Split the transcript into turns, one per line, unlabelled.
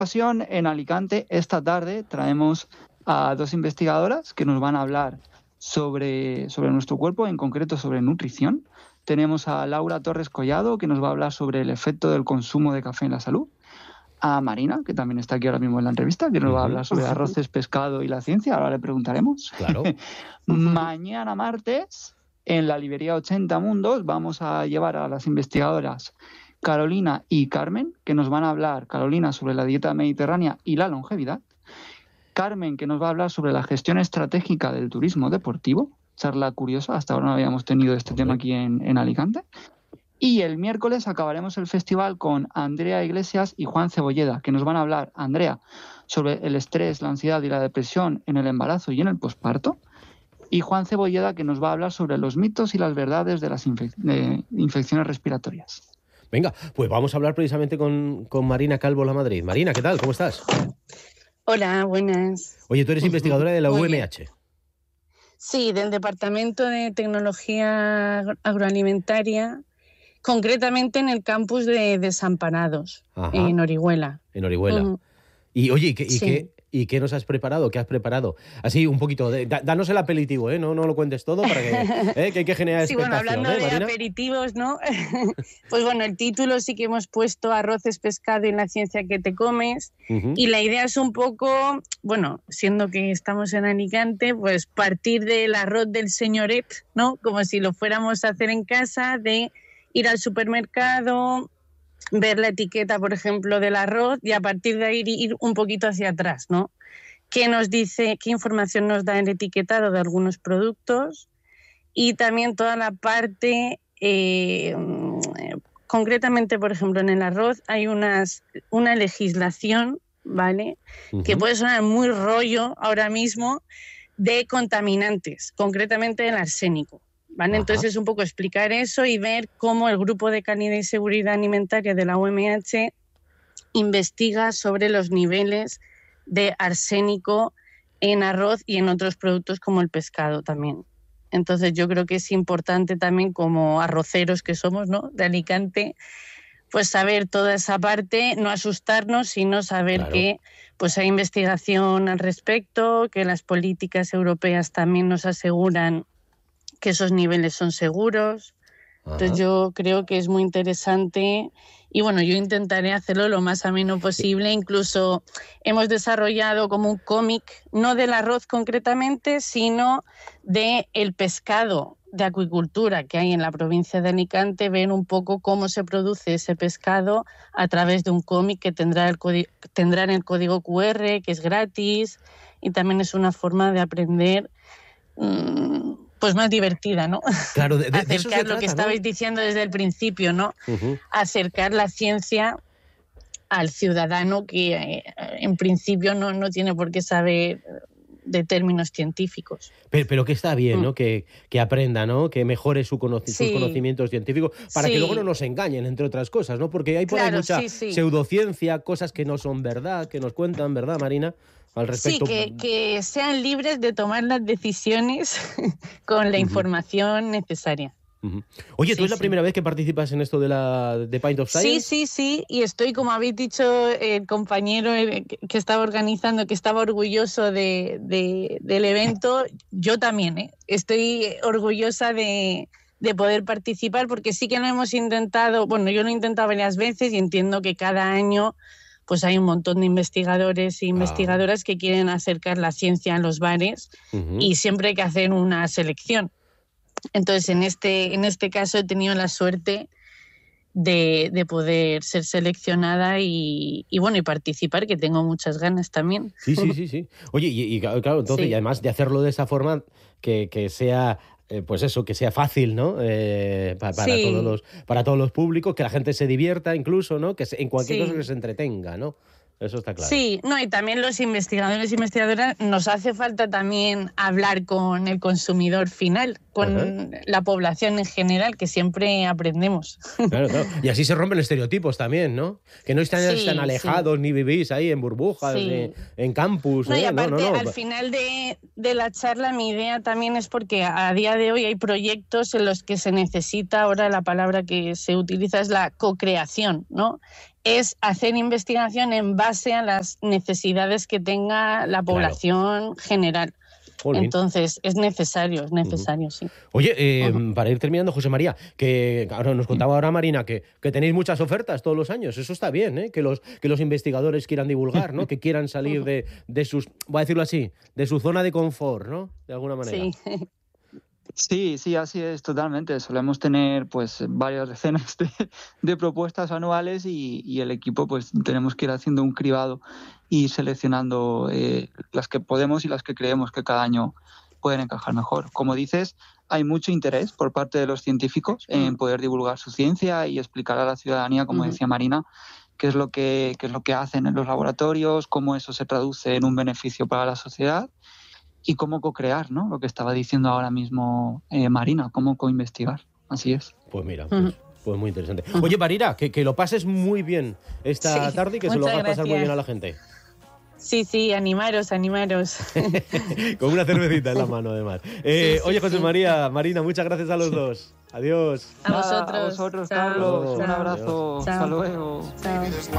ocasión, en Alicante, esta tarde traemos a dos investigadoras que nos van a hablar sobre nuestro cuerpo, en concreto sobre nutrición. Tenemos a Laura Torres Collado, que nos va a hablar sobre el efecto del consumo de café en la salud. A Marina, que también está aquí ahora mismo en la entrevista, que nos va a hablar sobre arroces, pescado y la ciencia. Ahora le preguntaremos.
Claro.
Mañana martes, en la librería 80 Mundos, vamos a llevar a las investigadoras Carolina y Carmen, que nos van a hablar, Carolina, sobre la dieta mediterránea y la longevidad. Carmen, que nos va a hablar sobre la gestión estratégica del turismo deportivo. Charla curiosa, hasta ahora no habíamos tenido este tema aquí en Alicante. Y el miércoles acabaremos el festival con Andrea Iglesias y Juan Cebolleda, que nos van a hablar, Andrea, sobre el estrés, la ansiedad y la depresión en el embarazo y en el posparto. Y Juan Cebolleda, que nos va a hablar sobre los mitos y las verdades de las infecciones respiratorias.
Venga, pues vamos a hablar precisamente con Marina Calvo La Madrid. Marina, ¿qué tal? ¿Cómo estás?
Hola, buenas.
Oye, tú eres investigadora de la UMH.
Sí, del Departamento de Tecnología Agroalimentaria, concretamente en el campus de Desamparados, en Orihuela.
En Orihuela. Y oye, ¿y qué nos has preparado? ¿Qué has preparado? Así un poquito, danos el aperitivo, ¿eh? No lo cuentes todo para que hay que generar expectación.
Sí, bueno, hablando de
Marina,
aperitivos, ¿no? Pues bueno, el título sí que hemos puesto arroces, pescado y la ciencia que te comes. Y la idea es un poco, bueno, siendo que estamos en Alicante, pues partir del arroz del señoret, ¿no? Como si lo fuéramos a hacer en casa, de ir al supermercado, ver la etiqueta, por ejemplo, del arroz y a partir de ahí ir un poquito hacia atrás, ¿no? ¿Qué nos dice, qué información nos da el etiquetado de algunos productos? Y también toda la parte, concretamente, por ejemplo, en el arroz hay una legislación, ¿vale? Que puede sonar muy rollo ahora mismo, de contaminantes, concretamente el arsénico. ¿Vale? Entonces es un poco explicar eso y ver cómo el Grupo de Calidad y Seguridad Alimentaria de la UMH investiga sobre los niveles de arsénico en arroz y en otros productos como el pescado también. Entonces yo creo que es importante también, como arroceros que somos, ¿no?, de Alicante, pues saber toda esa parte, no asustarnos, sino saber que pues hay investigación al respecto, que las políticas europeas también nos aseguran que esos niveles son seguros. Entonces yo creo que es muy interesante y bueno, yo intentaré hacerlo lo más ameno posible. Incluso hemos desarrollado como un cómic, no del arroz concretamente, sino del pescado de acuicultura que hay en la provincia de Alicante, ver un poco cómo se produce ese pescado a través de un cómic que tendrá en el código QR, que es gratis, y también es una forma de aprender pues más divertida, ¿no?
Claro,
acercar lo que estabais diciendo desde el principio, ¿no? Acercar la ciencia al ciudadano que en principio no tiene por qué saber de términos científicos.
Pero que está bien, ¿no? Que aprenda, ¿no? Que mejore sus conocimientos científicos para que luego no nos engañen, entre otras cosas, ¿no? Porque hay por ahí mucha pseudociencia, cosas que no son verdad, que nos cuentan, ¿verdad, Marina? Al respecto.
Sí, que sean libres de tomar las decisiones con la información necesaria.
Oye, ¿tú es la primera vez que participas en esto de Pint of Science?
Sí, y estoy, como habéis dicho, el compañero que estaba organizando, que estaba orgulloso del evento, yo también, estoy orgullosa de poder participar, porque sí que lo hemos intentado, bueno, yo lo he intentado varias veces y entiendo que cada año pues hay un montón de investigadores e investigadoras que quieren acercar la ciencia a los bares y siempre hay que hacer una selección. Entonces, en este caso he tenido la suerte de poder ser seleccionada y bueno, y participar, que tengo muchas ganas también.
Sí. Oye, y claro, entonces, y además de hacerlo de esa forma que sea... pues eso, que sea fácil, ¿no? Para todos los públicos, que la gente se divierta incluso, ¿no? Que en cualquier cosa que se entretenga, ¿no? Eso está claro.
Sí, no, y también los investigadores y investigadoras nos hace falta también hablar con el consumidor final, con la población en general, que siempre aprendemos.
Claro. Y así se rompen estereotipos también, ¿no? Que no están tan alejados ni vivís ahí en burbujas, en campus.
No, y aparte, al final de la charla, mi idea también es porque a día de hoy hay proyectos en los que se necesita, ahora la palabra que se utiliza es la co-creación, ¿no? es hacer investigación en base a las necesidades que tenga la población general. Entonces, es necesario, sí.
Oye, para ir terminando, José María, que ahora nos contaba ahora Marina que tenéis muchas ofertas todos los años. Eso está bien, ¿eh? Que los investigadores quieran divulgar, ¿no? Que quieran salir de sus, voy a decirlo así, de su zona de confort, ¿no? De alguna manera.
Sí, así es, totalmente. Solemos tener pues varias decenas de propuestas anuales y el equipo pues tenemos que ir haciendo un cribado y seleccionando las que podemos y las que creemos que cada año pueden encajar mejor. Como dices, hay mucho interés por parte de los científicos en poder divulgar su ciencia y explicar a la ciudadanía, como decía Marina, qué es lo que hacen en los laboratorios, cómo eso se traduce en un beneficio para la sociedad. Y cómo co-crear, ¿no? Lo que estaba diciendo ahora mismo Marina, cómo co-investigar. Así es.
Pues mira, pues muy interesante. Oye, Marina, que lo pases muy bien esta tarde y que se lo hagas pasar muy bien a la gente.
Sí, animaros.
Con una cervecita en la mano, además. Oye, José María, Marina, muchas gracias a los dos. Adiós.
A vosotros.
A vosotros, Carlos. Un abrazo.
Chao.
Hasta luego.
Chao.